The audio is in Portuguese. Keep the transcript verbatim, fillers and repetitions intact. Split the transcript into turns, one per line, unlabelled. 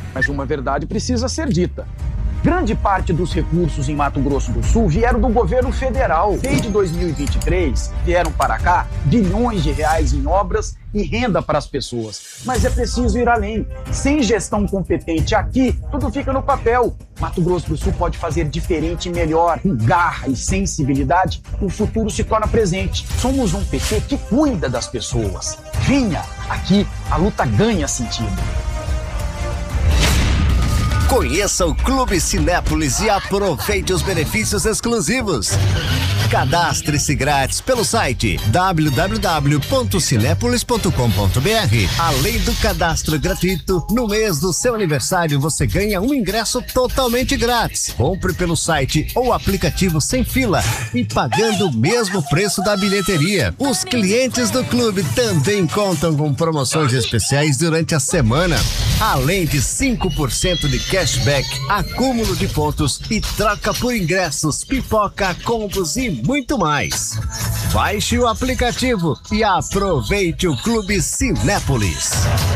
Mas uma verdade precisa ser dita. Grande parte dos recursos em Mato Grosso do Sul vieram do governo federal. Desde dois mil e vinte e três, vieram para cá bilhões de reais em obras e renda para as pessoas. Mas é preciso ir além. Sem gestão competente aqui, tudo fica no papel. Mato Grosso do Sul pode fazer diferente e melhor. Com garra e sensibilidade, o futuro se torna presente. Somos um P T que cuida das pessoas. Vinha, aqui a luta ganha sentido.
Conheça o Clube Cinépolis e aproveite os benefícios exclusivos. Cadastre-se grátis pelo site w w w ponto cinépolis ponto com ponto b r. Além do cadastro gratuito, no mês do seu aniversário você ganha um ingresso totalmente grátis. Compre pelo site ou aplicativo sem fila e pagando o mesmo preço da bilheteria. Os clientes do clube também contam com promoções especiais durante a semana. Além de cinco por cento de cashback, acúmulo de pontos e troca por ingressos, pipoca, combos e muito mais. Baixe o aplicativo e aproveite o Clube Cinépolis.